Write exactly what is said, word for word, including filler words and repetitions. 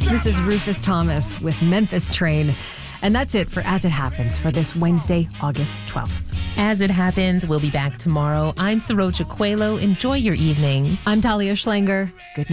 This is Rufus Thomas with Memphis Train. And that's it for As It Happens for this Wednesday, August twelfth. As It Happens, we'll be back tomorrow. I'm Saroja Coelho. Enjoy your evening. I'm Talia Schlanger. Good night.